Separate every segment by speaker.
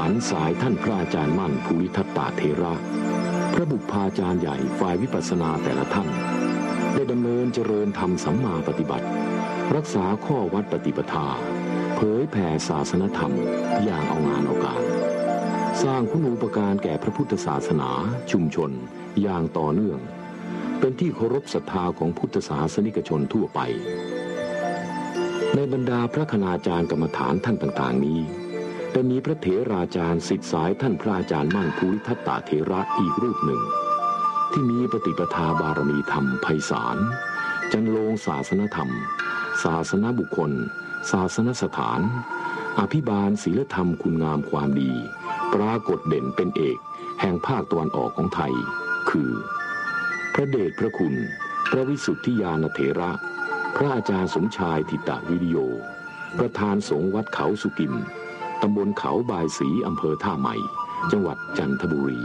Speaker 1: นสายท่านพระอาจารย์มั่นภูริทัตตเถระพระบุพาจารย์ใหญ่ฝ่ายวิปัสสนาแต่ละท่านได้ดำเนินเจริญธรรมสัมมาปฏิบัติรักษาข้อวัดปฏิปทาเผยแผ่ศาสนธรรมอย่างเอางานเอาการสร้างคุณูปการแก่พระพุทธศาสนาชุมชนอย่างต่อเนื่องเป็นที่เคารพศรัทธาของพุทธศาสนิกชนทั่วไปในบรรดาพระคณาจารย์กรรมฐานท่านต่างๆนี้แต่มีพระเถราจารย์ศิษย์สายท่านพระอาจารย์มั่นภูริทัตตเถระอีกรูปหนึ่งที่มีปฏิปทาบารมีธรรมไพศาลจันโลงศาสนธรรมศาสนบุคคลศาสนสถานอภิบาลศีลธรรมคุณงามความดีปรากฏเด่นเป็นเอกแห่งภาคตะวันออกของไทยคือพระเดชพระคุณพระวิสุทธิญาณเถระพระอาจารย์สมชายทิตวิริโยประธานสงฆ์วัดเขาสุกิมตำบลเขาบายศรีอำเภอท่าใหม่จังหวัดจันทบุรี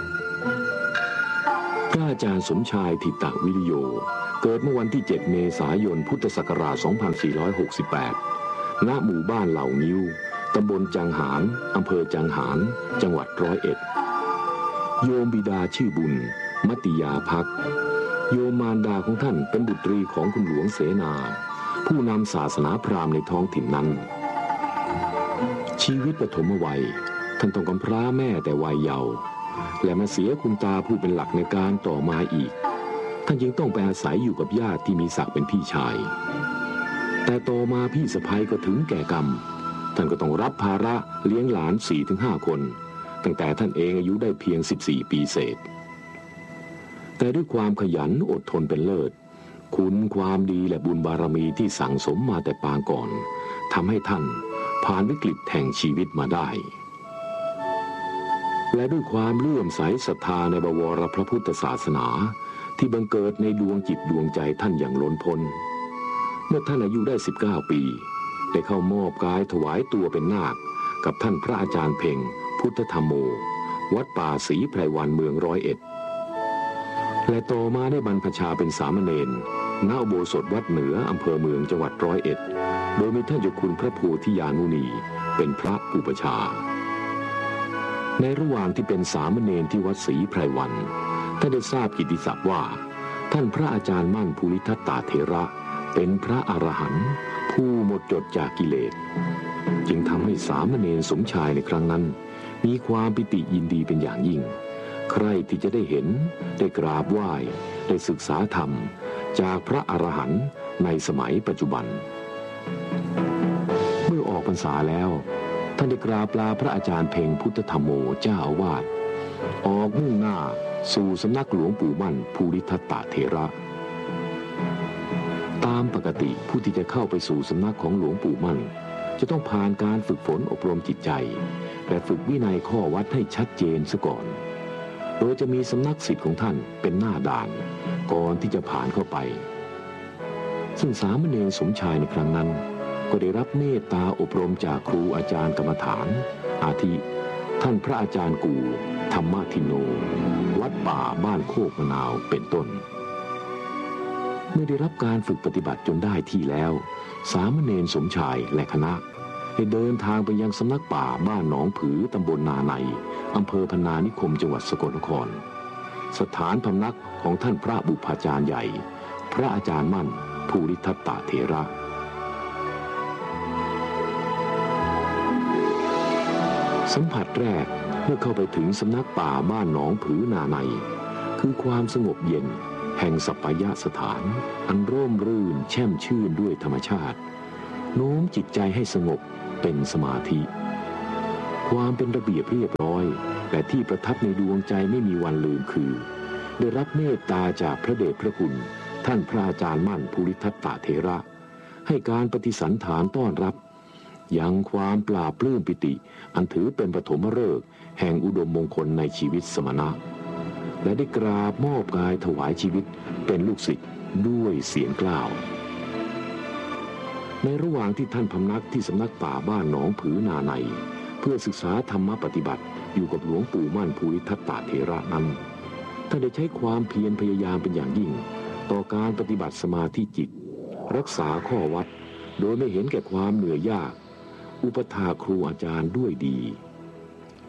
Speaker 1: พระอาจารย์สมชายทิตวิริโยเกิดเมื่อวันที่7เมษายนพุทธศักราช2468ณหมู่บ้านเหล่านิ้วตำบลจังหารอำเภอจังหารจังหวัด101โยมบิดาชื่อบุญมัตติยาภักดิ์โยมมารดาของท่านเป็นบุตรีของคุณหลวงเสนาผู้นำศาสนาพราหมณ์ในท้องถิ่นนั้นชีวิตปฐมวัยท่านต้องกำพร้าแม่แต่วัยเยาว์และมาเสียคุณตาผู้เป็นหลักในการต่อมาอีกท่านจึงต้องไปอาศัยอยู่กับญาติที่มีศักดิ์เป็นพี่ชายแต่ต่อมาพี่สะใภ้ก็ถึงแก่กรรมท่านก็ต้องรับภาระเลี้ยงหลาน 4-5 คนตั้งแต่ท่านเองอายุได้เพียง14 ปีเศษแต่ด้วยความขยันอดทนเป็นเลิศคุณความดีและบุญบารมีที่สั่งสมมาแต่ปางก่อนทำให้ท่านผ่านวิกฤตแห่งชีวิตมาได้และด้วยความเลื่อมใสศรัทธาในบวรพระพุทธศาสนาที่บังเกิดในดวงจิตดวงใจท่านอย่างล้นพ้นเมื่อท่านอายุได้19 ปีได้เข้ามอบกายถวายตัวเป็นนาคกับท่านพระอาจารย์เพ็งพุทธธรรมโมวัดป่าศรีไพรวันเมือง101และต่อมาได้บรรพชาเป็นสามเณรณอุโบสถวัดเหนืออำเภอเมืองจังหวัด101โดยมีท่านเจ้าคุณพระโพธิญาณุนีเป็นพระอุปชาในระหว่างที่เป็นสามเณรที่วัดศรีไพรวันท่านได้ทราบกิตติศัพท์ว่าท่านพระอาจารย์มั่นภูริทัตตเถระเป็นพระอรหันต์ผู้หมดจดจากกิเลสจึงทำให้สามเณรสมชายในครั้งนั้นมีความปิติยินดีเป็นอย่างยิ่งใครที่จะได้เห็นได้กราบไหว้ได้ศึกษาธรรมจากพระอรหันต์ในสมัยปัจจุบันเมื่อออกพรรษาแล้วท่านได้กราบลาพระอาจารย์เพ็งพุทธธรรมโมเจ้าอาวาสออกมุ่งหน้าสู่สำนักหลวงปู่มั่นภูริทัตตเถระตามปกติผู้ที่จะเข้าไปสู่สำนักของหลวงปู่มั่นจะต้องผ่านการฝึกฝนอบรมจิตใจและฝึกวินัยข้อวัดให้ชัดเจนซะก่อนโดยจะมีสำนักศิษย์ของท่านเป็นหน้าด่านก่อนที่จะผ่านเข้าไปซึ่งสามเณรสมชายในครั้งนั้นก็ได้รับเมตตาอบรมจากครูอาจารย์กรรมฐานอาทิท่านพระอาจารย์กูธรรมทิโนวัดป่าบ้านโคกมะนาวเป็นต้นเมื่อได้รับการฝึกปฏิบัติจนได้ที่แล้วสามเณรสมชายและคณะได้เดินทางไปยังสำนักป่าบ้านหนองผือตำบลนาในอำเภอพนานิคมจังหวัดสกลนครสถานพำนักของท่านพระบุพาจารย์ใหญ่พระอาจารย์มั่นภูริทัตตเถระสัมผัสแรกเมื่อเข้าไปถึงสำนักป่าบ้านหนองผือนาในคือความสงบเย็นแห่งสัปปายสถานอันร่มรื่นแช่มชื่นด้วยธรรมชาติโน้มจิตใจให้สงบเป็นสมาธิความเป็นระเบียบเรียบร้อยและที่ประทับในดวงใจไม่มีวันลืมคือได้รับเมตตาจากพระเดชพระคุณท่านพระอาจารย์มั่นภูริทัตตเถระให้การปฏิสันถานต้อนรับยังความปลาบปลื้มปิติอันถือเป็นปฐมฤกษ์แห่งอุดมมงคลในชีวิตสมณะและได้กราบมอบกายถวายชีวิตเป็นลูกศิษย์ด้วยเสียงกล่าวในระหว่างที่ท่านพำนักที่สำนักป่าบ้านหนองผือนาในเพื่อศึกษาธรรมปฏิบัติอยู่กับหลวงปู่มั่นภูริทัตตเถระนั้นท่านได้ใช้ความเพียรพยายามเป็นอย่างยิ่งต่อการปฏิบัติสมาธิจิตรักษาข้อวัดโดยไม่เห็นแก่ความเหนื่อยยากอุปถากครูอาจารย์ด้วยดี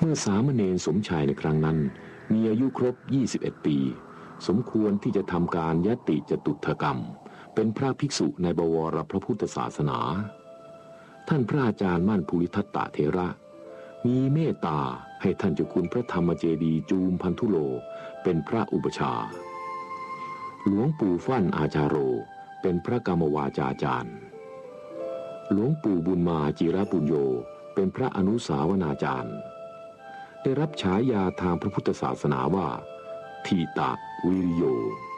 Speaker 1: เมื่อสามเณรสมชายในครั้งนั้นมีอายุครบ21 ปีสมควรที่จะทำการยติจตุถกรรมเป็นพระภิกษุในบวรพระพุทธศาสนาท่านพระอาจารย์มั่นภูริทัตตเถระมีเมตตาให้ท่านเจ้าคุณพระธรรมเจดีย์จูมพันธุโลเป็นพระอุปชาหลวงปู่ฟั่นอาจารโรเป็นพระกรรมวาจาจารย์หลวงปู่บุญมาจิรปุญโญเป็นพระอนุสาวนาจารย์ได้รับฉายาทางพระพุทธศาสนาว่าทีตะวิริโย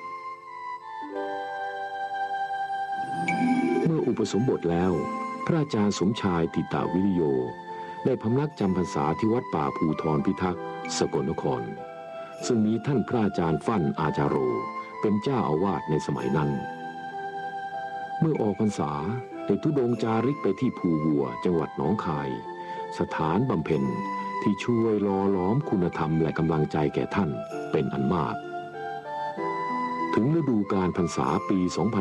Speaker 1: เมื่ออุปสมบทแล้วพระอาจารย์สมชายทิตาวิริโยได้พำนักจำพรรษาที่วัดป่าภูธรพิทักษ์สกลนครซึ่งมีท่านพระอาจารย์ฟั่นอาจารโรเป็นเจ้าอาวาสในสมัยนั้นเมื่อออกพรรษาได้ธุดงค์จาริกไปที่ภูวัวจังหวัดหนองคายสถานบำเพ็ญที่ช่วยหล่อหลอมคุณธรรมและกำลังใจแก่ท่านเป็นอันมากถึงฤดูกาลพรรษาปี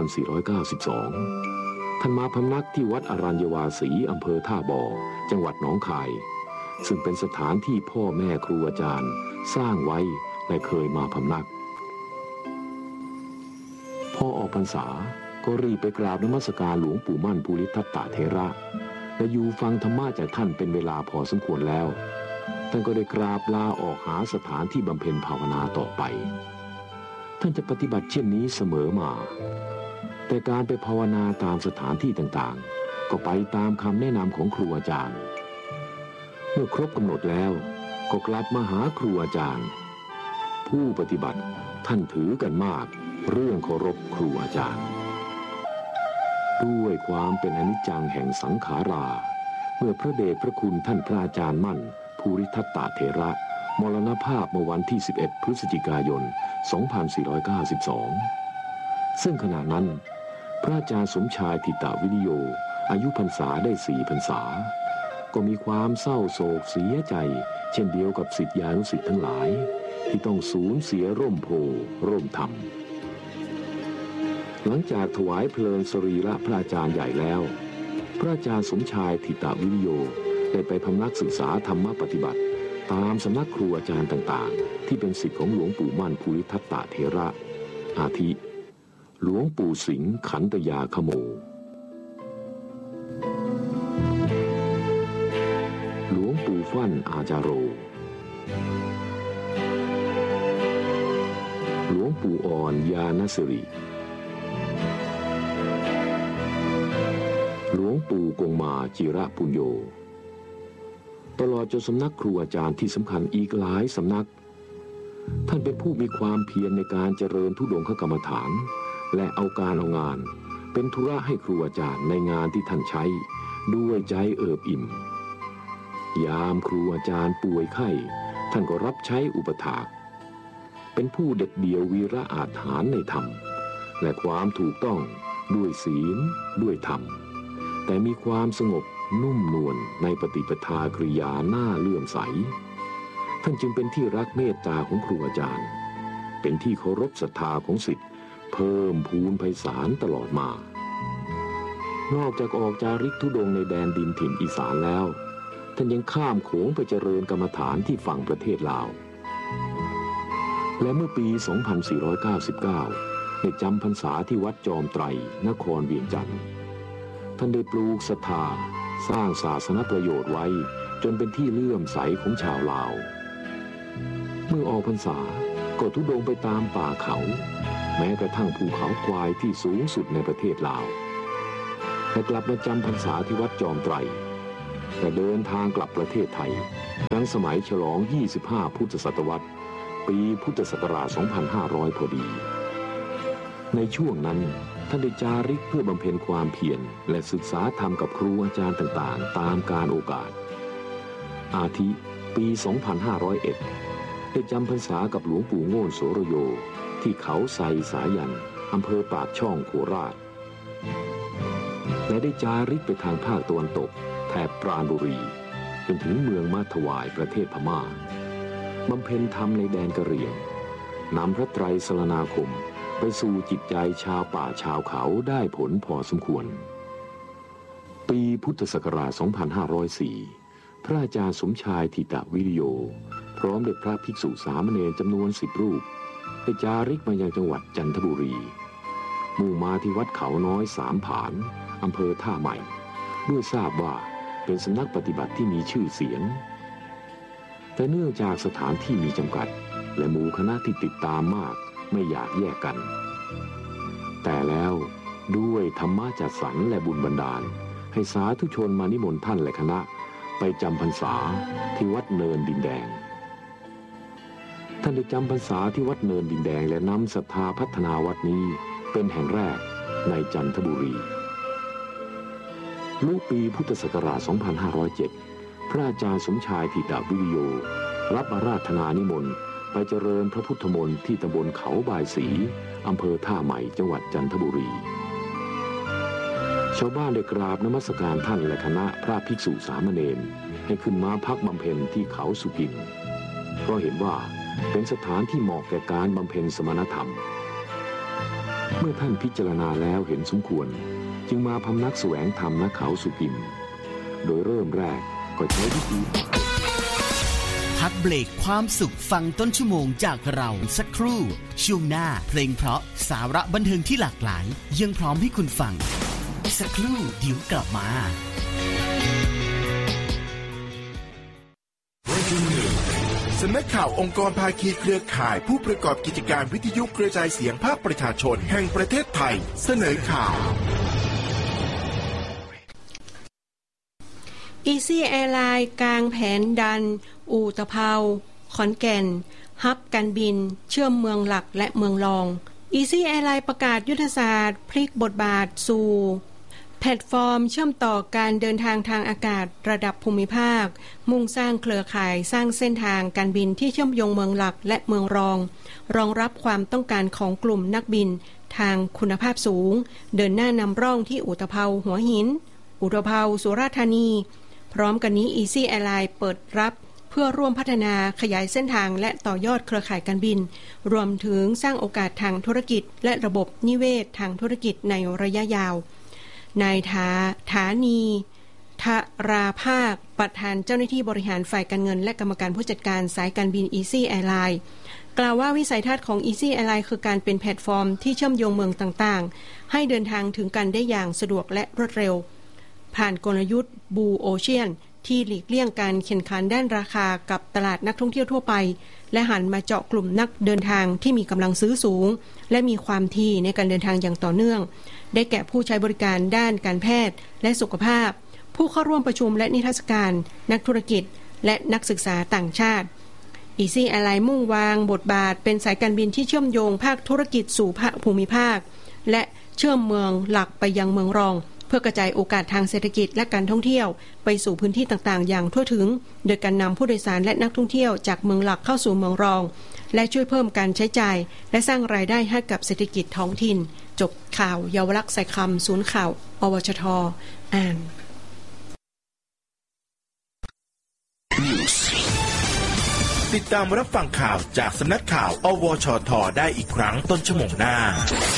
Speaker 1: 2492 ท่านมาพำนักที่วัดอรัญญวาสีอำเภอท่าบ่อจังหวัดหนองคายซึ่งเป็นสถานที่พ่อแม่ครูอาจารย์สร้างไว้และเคยมาพำนักพอออกพรรษาก็รีบไปกราบนมัสการหลวงปู่มั่นภูริทัตตเถระและอยู่ฟังธรรมะจากท่านเป็นเวลาพอสมควรแล้วท่านก็ได้กราบลาออกหาสถานที่บำเพ็ญภาวนาต่อไปท่านจะปฏิบัติเช่นนี้เสมอมาแต่การไปภาวนาตามสถานที่ต่างๆก็ไปตามคำแนะนำของครูอาจารย์เมื่อครบกำหนดแล้วก็กลับมาหาครูอาจารย์ผู้ปฏิบัติท่านถือกันมากเรื่องเคารพครูอาจารย์ด้วยความเป็นอนิจจังแห่งสังขาราเมื่อพระเดชพระคุณท่านพระอาจารย์มั่นภูริทัตตเถระมรณภาพเมื่อวันที่11 พฤศจิกายน 2492 ซึ่งขณะนั้นพระอาจารย์สมชายทิตวิริโยอายุพรรษาได้4 พรรษาก็มีความเศร้าโศกเสียใจเช่นเดียวกับศิษยานุศิษย์ทั้งหลายที่ต้องสูญเสียร่มโพร่มธรรมหลังจากถวายเพลิงสรีระพระอาจารย์ใหญ่แล้วพระอาจารย์สมชายทิตวิริโยได้ไปพำนักศึกษาธรรมปฏิบัติตามสำนักครูอาจารย์ต่างๆที่เป็นศิษย์ของหลวงปู่มั่นภูริทัตตเถระอาทิหลวงปู่สิงห์ขันตยาคโมหลวงปู่ฟั่นอาจารโรหลวงปู่อ่อนยานสิริหลวงปู่กงมาจิระปุญโญตลอดจนสำนักครูอาจารย์ที่สำคัญอีกหลายสำนักท่านเป็นผู้มีความเพียรในการเจริญธุดงคกรรมฐานและเอาการเอางานเป็นธุระให้ครูอาจารย์ในงานที่ท่านใช้ด้วยใจเอิบอิ่มยามครูอาจารย์ป่วยไข้ท่านก็รับใช้อุปถากเป็นผู้เด็ดเดี่ยววีระอาถรรพ์ในธรรมและความถูกต้องด้วยศีลด้วยธรรมแต่มีความสงบนุ่มนวลในปฏิปทากริยาหน้าเลื่อมใสท่านจึงเป็นที่รักเมตตาของครูอาจารย์เป็นที่เคารพศรัทธาของศิษย์เพิ่มพูนไพศาลตลอดมานอกจากออกจาริกธุดงค์ในแดนดินถิ่นอีสานแล้วท่านยังข้ามโขงไปเจริญกรรมฐานที่ฝั่งประเทศลาวและเมื่อปี 2499 ได้จำพรรษาที่วัดจอมไตรนครเวียงจันทร์ท่านได้ปลูกศรัทธาสร้างศาสนประโยชน์ไว้จนเป็นที่เลื่อมใสของชาวลาวเมื่อออกพรรษาก็ธุดงค์ไปตามป่าเขาแม้กระทั่งภูเขาควายที่สูงสุดในประเทศลาวแต่กลับมาจำพรรษาที่วัดจอมไตรแต่เดินทางกลับประเทศไทยครั้งสมัยฉลอง25 พุทธศตวรรษปีพุทธศักราช 2500 พอดีในช่วงนั้นท่านได้จาริกเพื่อบำเพ็ญความเพียรและศึกษาธรรมกับครูอาจารย์ต่างๆตามกาลโอกาสอาทิปี 2501 ได้จำพรรษากับหลวงปู่โง่นโสรโยที่เขาไซสายันอำเภอปากช่องโคราชและได้จาริกไปทางภาคตะวันตกแถบปราณบุรีจนถึงเมืองมาถวายประเทศพม่าบำเพ็ญธรรมในแดนกะเหรี่ยงนำพระไตรสรณาคมไปสู่จิตใจชาวป่าชาวเขาได้ผลพอสมควรปีพุทธศักราช 2504 พระอาจารย์สมชายถิตวิริโยพร้อมด้วยพระภิกษุสามเณรจำนวน10 รูปได้จาริกมายังจังหวัดจันทบุรีมุ่งมาที่วัดเขาน้อย3 ผานอำเภอท่าใหม่ด้วยทราบว่าเป็นสำนักปฏิบัติที่มีชื่อเสียงแต่เนื่องจากสถานที่มีจำกัดและหมู่คณะที่ติดตามมากไม่อยากแยกกันแต่แล้วด้วยธรรมะจัดสรรและบุญบันดาลให้สาธุชนมานิมนต์ท่านและคณะไปจำพรรษาที่วัดเนินดินแดงท่านได้จำพรรษาที่วัดเนินดินแดงและนำศรัทธาพัฒนาวัดนี้เป็นแห่งแรกในจันทบุรีเมื่อปีพุทธศักราช 2507 พระอาจารย์สมชายถิตวิริโยรับอาราธนานิมนต์ไปเจริญพระพุทธมนต์ที่ตำบลเขาบายศรีอำเภอท่าใหม่จังหวัดจันทบุรีชาวบ้านได้กราบนมัสการท่านและคณะพระภิกษุสามเณรให้ขึ้นมาพักบำเพ็ญที่เขาสุกินเพราะเห็นว่าเป็นสถานที่เหมาะแก่การบำเพ็ญสมณธรรมเมื่อท่านพิจารณาแล้วเห็นสมควรจึงมาพำนักแสวงธรรมณเขาสุกินโดยเริ่มแรกก็ใช้วิธี
Speaker 2: พักเบรกความสุขฟังต้นชั่วโมงจากเราสักครู่ช่วงหน้าเพลงเพราะสาระบันเทิงที่หลากหลายยังพร้อมให้คุณฟังสักครู่เดี๋ยวกลับมา
Speaker 3: สำนักข่าวองค์กรภาคีเครือข่ายผู้ประกอบกิจการวิทยุกระจายเสียงภาคประชาชนแห่งประเทศไทยเสนอข่าว
Speaker 4: Easy Airline กางแผนดันอู่ตะเภาขอนแก่นฮับการบินเชื่อมเมืองหลักและเมืองรอง Easy Airline ประกาศยุทธศาสตร์พลิกบทบาทสู่แพลตฟอร์มเชื่อมต่อการเดินทางทางอากาศระดับภูมิภาคมุ่งสร้างเครือข่ายสร้างเส้นทางการบินที่เชื่อมโยงเมืองหลักและเมืองรองรองรับความต้องการของกลุ่มนักบินทางคุณภาพสูงเดินหน้านำร่องที่อู่ตะเภาหัวหินอู่ตะเภาสุราษฎร์ธานีพร้อมกันนี้ Easy Airline เปิดรับเพื่อร่วมพัฒนาขยายเส้นทางและต่อยอดเครือข่ายการบินรวมถึงสร้างโอกาสทางธุรกิจและระบบนิเวศทางธุรกิจในระยะยาวนายฐานีธราภาคประธานเจ้าหน้าที่บริหารฝ่ายการเงินและกรรมการผู้จัดการสายการบิน Easy Airline กล่าวว่าวิสัยทัศน์ของ Easy Airline คือการเป็นแพลตฟอร์มที่เชื่อมโยงเมืองต่างๆให้เดินทางถึงกันได้อย่างสะดวกและรวดเร็วผ่านกลยุทธ์ Blue Ocean ที่หลีกเลี่ยงการแข่งขันด้านราคากับตลาดนักท่องเที่ยวทั่วไปและหันมาเจาะกลุ่มนักเดินทางที่มีกำลังซื้อสูงและมีความถี่ในการเดินทางอย่างต่อเนื่องได้แก่ผู้ใช้บริการด้านการแพทย์และสุขภาพผู้เข้าร่วมประชุมและนิทรรศการนักธุรกิจและนักศึกษาต่างชาติ Easy Airline มุ่งวางบทบาทเป็นสายการบินที่เชื่อมโยงภาคธุรกิจสู่ภูมิภาคและเชื่อมเมืองหลักไปยังเมืองรองเพื่อกระจายโอกาสทางเศรษฐกิจและการท่องเที่ยวไปสู่พื้นที่ต่างๆอย่างทั่วถึงโดยการนำผู้โดยสารและนักท่องเที่ยวจากเมืองหลักเข้าสู่เมืองรองและช่วยเพิ่มการใช้จ่ายและสร้างรายได้ให้กับเศรษฐกิจท้องถิ่นจบข่าวเยาวลักษณ์ใส่คำศูนย์ข่าวอวชท.อ่าน
Speaker 3: ติดตามรับฟังข่าวจากสำนักข่าวอวชท.ได้อีกครั้งต้นชั่วโมงหน้า